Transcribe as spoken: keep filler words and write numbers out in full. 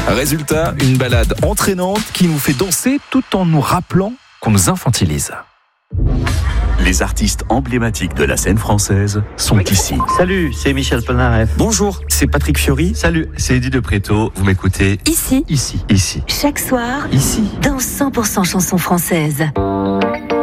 Résultat, une balade entraînante qui nous fait danser tout en nous rappelant qu'on nous infantilise. Les artistes emblématiques de la scène française sont ici. Salut, c'est Michel Polnareff. Bonjour, c'est Patrick Fiori. Salut, c'est Eddie de Préto. Vous m'écoutez Ici. Ici. Ici. Chaque soir. Ici. Dans cent pour cent chansons françaises.